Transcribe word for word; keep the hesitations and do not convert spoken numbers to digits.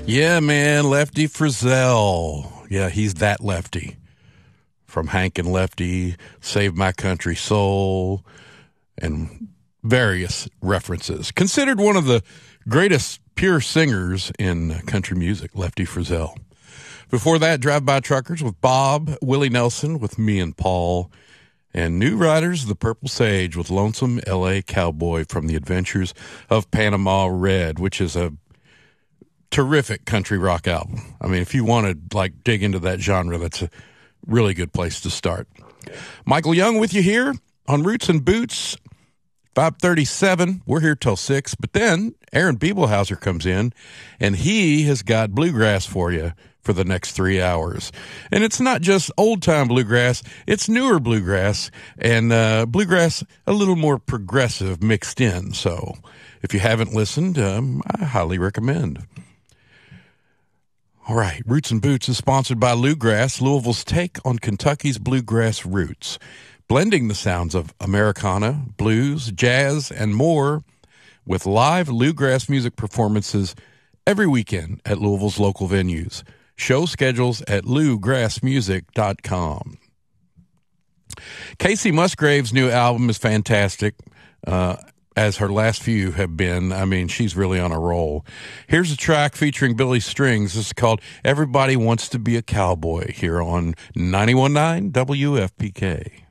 Yeah, man, Lefty Frizzell. Yeah, he's that Lefty. From Hank and Lefty, Save My Country Soul, and various references. Considered one of the greatest pure singers in country music, Lefty Frizzell. Before that, Drive-By Truckers with Bob, Willie Nelson with Me and Paul, and New Riders, The Purple Sage with Lonesome L A Cowboy from The Adventures of Panama Red, which is a terrific country rock album. I mean, if you want to like dig into that genre, that's a really good place to start. Michael Young with you here on Roots and Boots, five thirty-seven. We're here till six, but then Aaron Bibelhauser comes in, and he has got bluegrass for you for the next three hours. And it's not just old-time bluegrass, it's newer bluegrass, and uh, bluegrass a little more progressive mixed in. So if you haven't listened, um, I highly recommend. All right, Roots and Boots is sponsored by Bluegrass, Louisville's take on Kentucky's bluegrass roots, blending the sounds of Americana, blues, jazz, and more with live bluegrass music performances every weekend at Louisville's local venues. Show schedules at bluegrass music dot com. Casey Musgrave's new album is fantastic, uh, as her last few have been. I mean, she's really on a roll. Here's a track featuring Billy Strings. This is called Everybody Wants to Be a Cowboy here on ninety-one point nine W F P K.